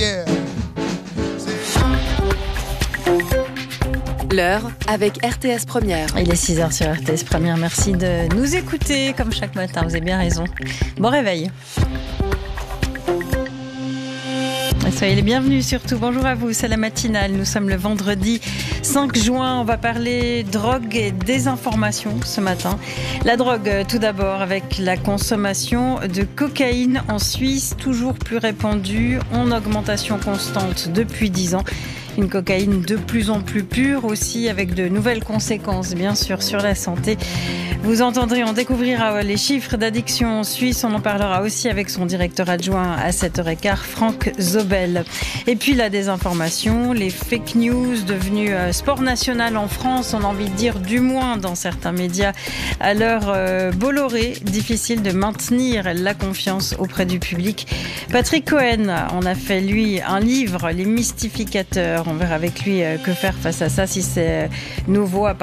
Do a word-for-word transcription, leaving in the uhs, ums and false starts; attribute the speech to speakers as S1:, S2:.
S1: yeah.
S2: L'heure avec R T S Première.
S3: Il est six heures sur R T S Première. Merci de nous écouter comme chaque matin. Vous avez bien raison. Bon réveil. Soyez les bienvenus surtout. Bonjour à vous, c'est la matinale. Nous sommes le vendredi cinq juin. On va parler drogue et désinformation ce matin. La drogue, tout d'abord, avec la consommation de cocaïne en Suisse, toujours plus répandue, en augmentation constante depuis dix ans. Une cocaïne de plus en plus pure aussi, avec de nouvelles conséquences, bien sûr, sur la santé. Vous entendrez, on découvrira les chiffres d'addiction en Suisse. On en parlera aussi avec son directeur adjoint à sept heures quinze, Franck Zobel. Et puis la désinformation, les fake news devenus sport national en France, on a envie de dire du moins dans certains médias. À l'heure euh, Bolloré, difficile de maintenir la confiance auprès du public. Patrick Cohen en a fait, lui, un livre, Les Mystificateurs. On verra avec lui euh, que faire face à ça, si c'est nouveau à